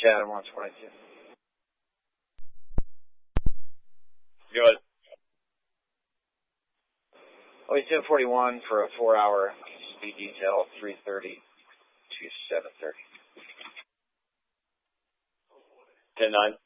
Chatham 122. Good. Always 1041 for a 4-hour speed detail, 3:30 to 7:30. 10-9.